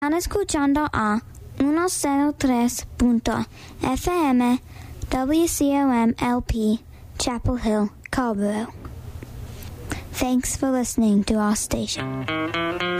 Están escuchando a 103.fm WCOM-LP Chapel Hill, Carrboro. Thanks for listening to our station.